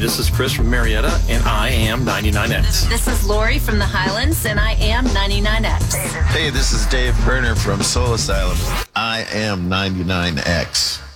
this is Chris from Marietta, and I am 99X. This is Lori from the Highlands, and I am 99X. Hey, this is Dave Berner from Soul Asylum. I am 99X.